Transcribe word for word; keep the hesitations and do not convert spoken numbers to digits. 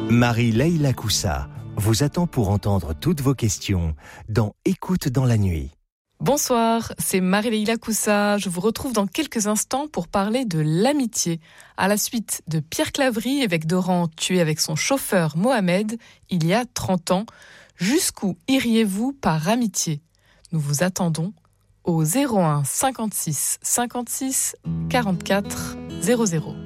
Marie-Leila Coussa vous attend pour entendre toutes vos questions dans Écoute dans la nuit. Bonsoir, c'est Marie-Leila Coussa. Je vous retrouve dans quelques instants pour parler de l'amitié. À la suite de Pierre Claverie, évêque d'Oran, tué avec son chauffeur Mohamed il y a trente ans. Jusqu'où iriez-vous par amitié ? Nous vous attendons au zéro un cinquante-six cinquante-six quarante-quatre zéro zéro.